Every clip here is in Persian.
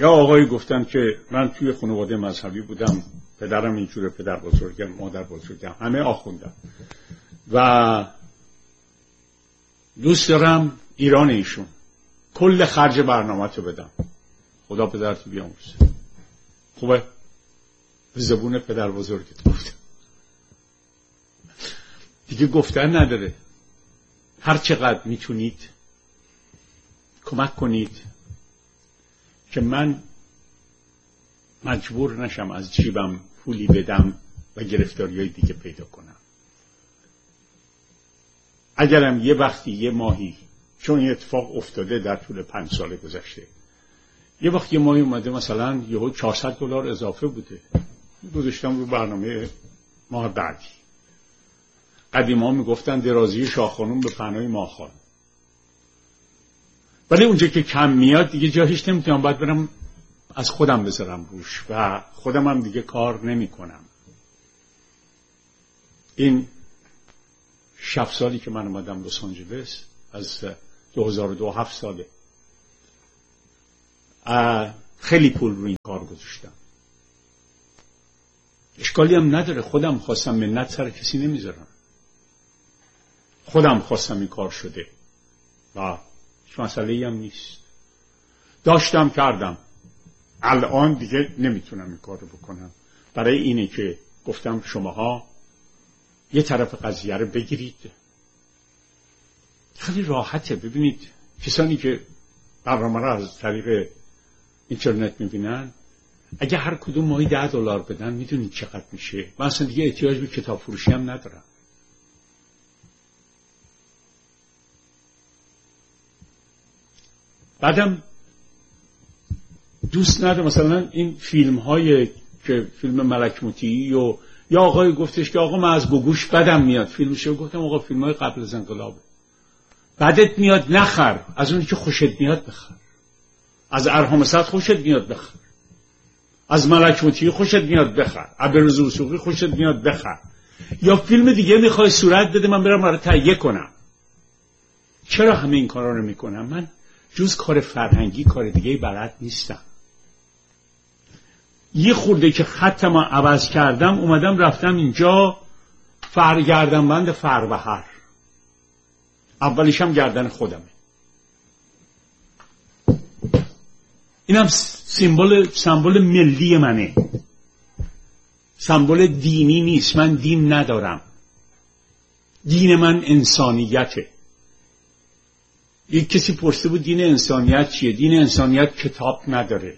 یا آقایی گفتن که من توی خانواده مذهبی بودم، پدرم اینجوره، پدر بزرگم، مادر بزرگم، همه آخوندم و دوست دارم ایران ایشون کل خرج برنامه‌تو بدم. خدا پدرتو بیامرزه. خوبه؟ به زبون پدر بزرگت گفتم. دیگه گفتن نداره. هر چقدر میتونید کمک کنید که من مجبور نشم از جیبم پولی بدم و گرفتاری‌های دیگه پیدا کنم. اگرم یه وقتی یه ماهی، چون این اتفاق افتاده در طول 5 سال گذشته، یه وقت یه ماهی اومده مثلا یهو $400 اضافه بوده، گذاشتم رو برنامه ماه بعدی. قدیما میگفتن درازی شاه خانوم به پناه ماخان، ولی اونجا که کم میاد دیگه جاهیش نمیتونم، باید برم از خودم بذارم روش و خودم هم دیگه کار نمی کنم. این 7 سالی که من اومدم لس آنجلس، از 2002 7 ساله، خیلی پول رو این کار گذاشتم. اشکالی هم نداره، خودم خواستم، منت سر کسی نمیذارم. خودم خواستم این کار شده و هیچ مسئله‌ای هم نیست. داشتم کردم. الان دیگه نمیتونم این کار رو بکنم. برای اینه که گفتم شماها یه طرف قضیه رو بگیرید. خیلی راحته. ببینید کسانی که برنامه رو از طریق اینترنت میبینن، اگه هر کدوم ماهی $10 بدن، میدونید چقدر میشه. من اصلا دیگه احتیاج به کتاب فروشی هم ندارم. بعدم دوست ندارم مثلا این فیلم های که فیلم ملک مطیعی و یا آقای گفتش که آقا من از گوگوش بدم میاد فیلمشو، گفتم آقا فیلم های قبل از انقلابه، بدت میاد نخر، از اونی که خوشت میاد بخر. از ارحام سعد خوشت میاد بخر، از ملک مطیعی خوشت میاد بخر، عبدالرضا وثوقی خوشت میاد بخر. یا فیلم دیگه میخوای صورت بده من برم برای تهیه کنم. چرا همه این کارا رو میکنم؟ من جز کار فرهنگی کار دیگه بلد نیستم. یه خورده که خطم عوض کردم اومدم رفتم اینجا گردنبند فروهر، اولیشم گردن خودمه. اینم سمبل ملی منه، سمبل دینی نیست. من دین ندارم. دین من انسانیته. یک کسی پرسیده بود دین انسانیت چیه؟ دین انسانیت کتاب نداره.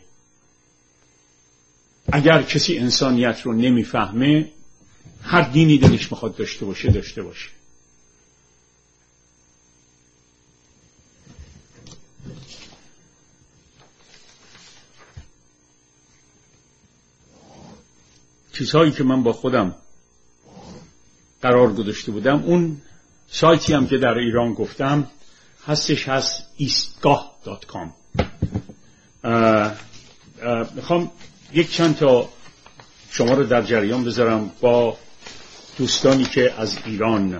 اگر کسی انسانیت رو نمیفهمه، هر دینی دلش میخواد داشته باشه. چیزهایی که من با خودم قرار گذاشته بودم، اون سایتی هم که در ایران گفتم هستش، هست eastgah.com. میخوام یک چند تا شما رو در جریان بذارم با دوستانی که از ایران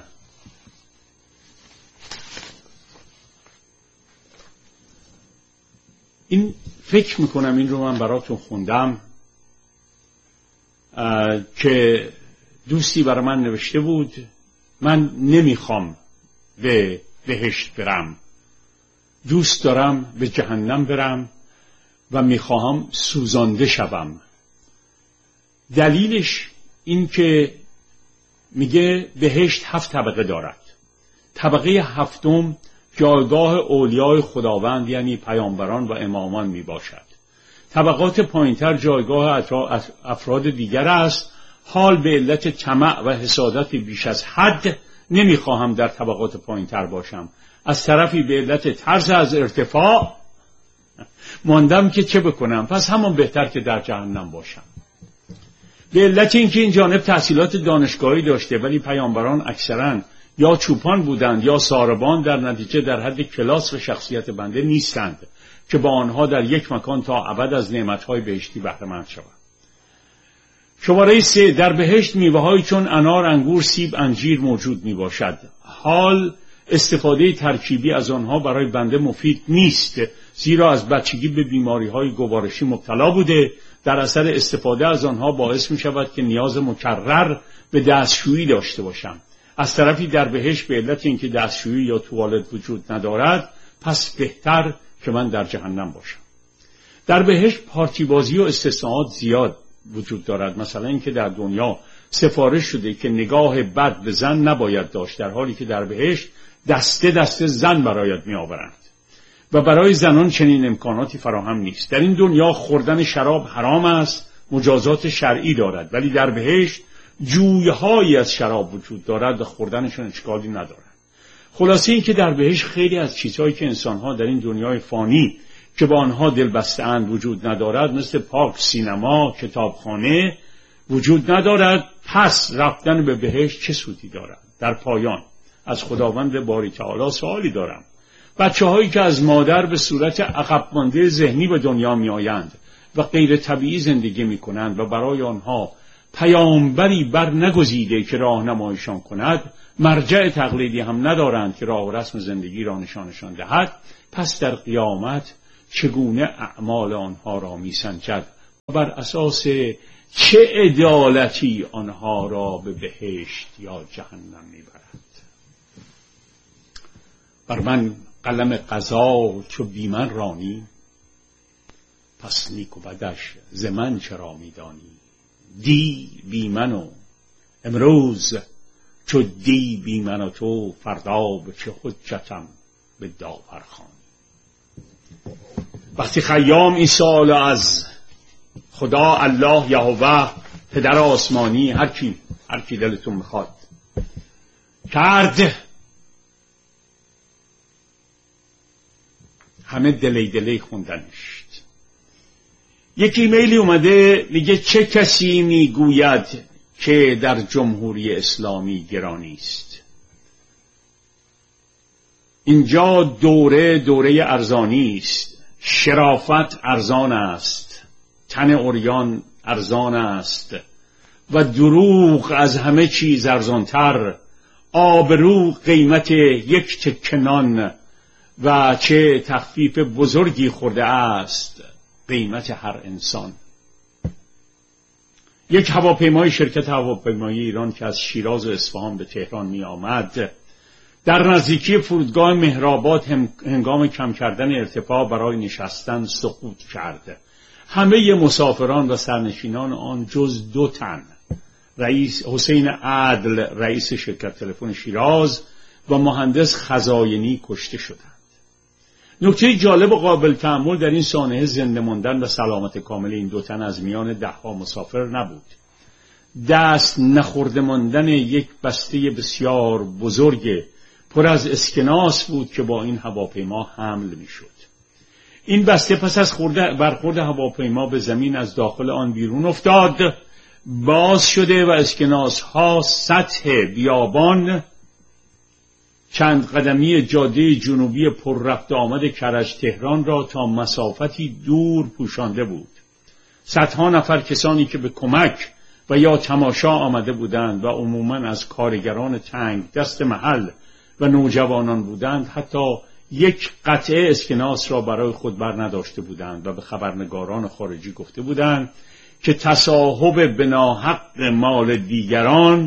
این فکر میکنم این رو من براتون خوندم که دوستی برای من نوشته بود من نمیخوام به بهشت برم، دوست دارم به جهنم برم و میخواهم سوزانده شوم. دلیلش این که میگه بهشت 7 طبقه دارد. طبقه 7 جایگاه اولیای خداوند یعنی پیامبران و امامان میباشد. طبقات پایینتر جایگاه افراد دیگر است. حال به علت طمع و حسادت بیش از حد نمیخواهم در طبقات پایینتر باشم. از طرفی به علت ترس از ارتفاع ماندم که چه بکنم، پس همان بهتر که در جهنم باشم. به علت اینکه این جانب تحصیلات دانشگاهی داشته ولی پیامبران اکثرا یا چوپان بودند یا ساربان، در نتیجه در حد کلاس و شخصیت بنده نیستند که با آنها در یک مکان تا ابد از نعمتهای بهشتی بهره مند شوند. شماره 3 در بهشت میوه‌هایی چون انار، انگور، سیب، انجیر موجود میباشد. حال استفاده ترکیبی از آنها برای بنده مفید نیست، زیرا از بچگی به بیماری‌های گوارشی مبتلا بوده. در اثر استفاده از آنها باعث می شود که نیاز مکرر به دستشویی داشته باشم. از طرفی در بهشت به علت اینکه دستشویی یا توالت وجود ندارد، پس بهتر که من در جهنم باشم. در بهشت پارتی بازی و استثناءات زیاد وجود دارد. مثلا اینکه در دنیا سفارش شده که نگاه بد به زن نباید داشت، در حالی که در بهشت دسته دسته زن برایت می آورند و برای زنان چنین امکاناتی فراهم نیست. در این دنیا خوردن شراب حرام است، مجازات شرعی دارد، ولی در بهشت جویهایی از شراب وجود دارد و خوردنشون اشکالی ندارد. خلاصه این که در بهشت خیلی از چیزهایی که انسانها در این دنیای فانی که با آنها دل بسته‌اند وجود ندارد، مثل پارک، سینما، کتابخانه وجود ندارد. پس رفتن به بهشت چه سودی دارد؟ در پایان از خداوند باری تعالی سوالی دارم. بچه‌هایی که از مادر به صورت عقب مانده ذهنی به دنیا می‌آیند و غیر طبیعی زندگی می‌کنند و برای آنها پیامبری بر نگزیده که راهنماییشان کند، مرجع تقلیدی هم ندارند که راه و رسم زندگی را نشانشان دهد، پس در قیامت چگونه اعمال آنها را می‌سنجد و بر اساس چه عدالتی آنها را به بهشت یا جهنم می‌برد؟ بر من قلم قضا چو بی من رانی، پس نیک و بدش ز من چرا می‌دانی؟ دی بی من و امروز چو دی بی من و تو، فردا به چه حجتم به داور خوانی. وقتی خیام این سوال از خدا، الله، یهوه، پدر آسمانی، هر کی دلتون میخواد کرد، همه دلی خوندنش. یک ایمیلی اومده میگه چه کسی میگوید که در جمهوری اسلامی گرانی است؟ اینجا دوره ارزانی است، شرافت ارزان است، تن عریان ارزان است و دروغ از همه چیز ارزانتر. آبرو قیمت یک تکه نان و چه تخفیف بزرگی خورده است قیمت هر انسان. یک هواپیمای شرکت هواپیمایی ایران که از شیراز و اصفهان به تهران می آمد، در نزدیکی فرودگاه مهرآباد هنگام کم کردن ارتفاع برای نشستن سقوط کرد. همه مسافران و سرنشینان آن جز 2 تن، رئیس حسین عدل رئیس شرکت تلفن شیراز و مهندس خزاینی کشته شدند. نکته جالب و قابل تأمل در این سانحه زنده ماندن و سلامت کامل این 2 تن از میان 10 مسافر نبود. دست نخورده ماندن یک بسته بسیار بزرگ پر از اسکناس بود که با این هواپیما حمل می شد. این بسته پس از برخورد هواپیما به زمین از داخل آن بیرون افتاد، باز شده و اسکناس ها سطح بیابان چند قدمی جاده جنوبی پر رفت آمد کرج تهران را تا مسافتی دور پوشانده بود. صدها نفر کسانی که به کمک و یا تماشا آمده بودند و عموماً از کارگران تنگ دست محل و نوجوانان بودند، حتی یک قطعه اسکناس را برای خود بر نداشته بودند و به خبرنگاران خارجی گفته بودند که تصاحب به ناحق مال دیگران،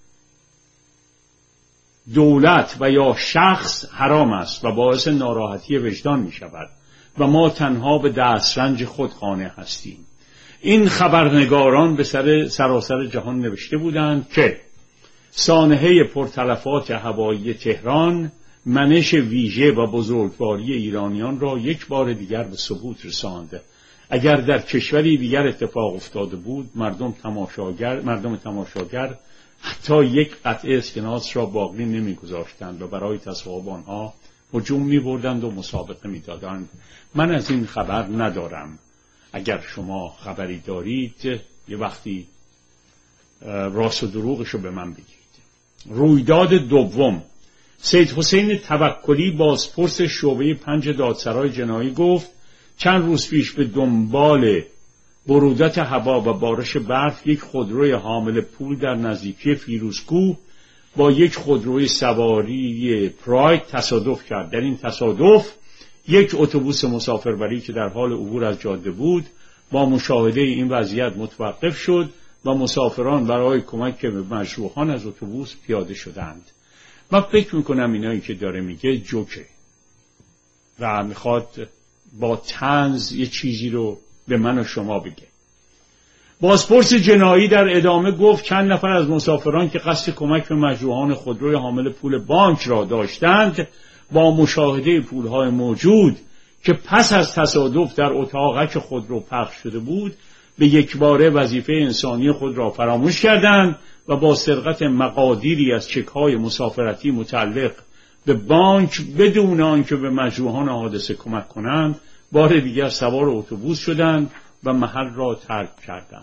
دولت و یا شخص حرام است و باعث ناراحتی وجدان می شود و ما تنها به دسترنج خود قانع هستیم. این خبرنگاران به سراسر جهان نوشته بودند که سانحه پرتلفات هوایی تهران منش ویژه و بزرگواری ایرانیان را یک بار دیگر به ثبوت رساند. اگر در کشوری دیگر اتفاق افتاده بود، مردم تماشاگر حتی یک قطعه اسکناس را باقی نمی‌گذاشتند و برای تصاحب آنها هجوم می‌بردند و مسابقه می‌دادند. من از این خبر ندارم. اگر شما خبری دارید یه وقتی راست و دروغشو به من بگید. رویداد دوم، سید حسین توکلی بازپرس شعبه 5 دادسرای جنایی گفت چند روز پیش به دنبال برودت هوا و بارش برف یک خودروی حامل پول در نزدیکی فیروزکوه با یک خودروی سواری پراید تصادف کرد. در این تصادف یک اتوبوس مسافربری که در حال عبور از جاده بود با مشاهده این وضعیت متوقف شد و مسافران برای کمک به مجروحان از اتوبوس پیاده شدند. من فکر میکنم اینایی که داره میگه جوکه و میخواد با طنز یه چیزی رو به من و شما بگه. بازپرس جنایی در ادامه گفت چند نفر از مسافران که قصد کمک به مجروحان خودروی حامل پول بانک را داشتند با مشاهده پولهای موجود که پس از تصادف در اتاقک خودرو پخش شده بود به یکباره وظیفه انسانی خود را فراموش کردند و با سرقت مقادیری از چک‌های مسافرتی متعلق به بانک بدون آنکه به مجروحان حادثه کمک کنند بار دیگر سوار اتوبوس شدند و محل را ترک کردند.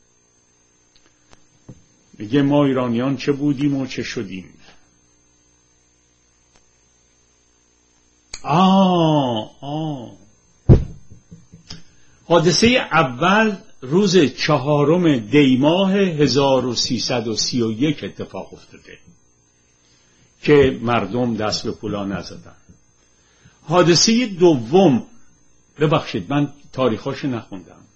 میگه ما ایرانیان چه بودیم و چه شدیم. حادثه اول روز 4 دی ماه 1331 اتفاق افتاده که مردم دست به پولا نزدن. حادثه دوم، ببخشید من تاریخاشو نخوندم،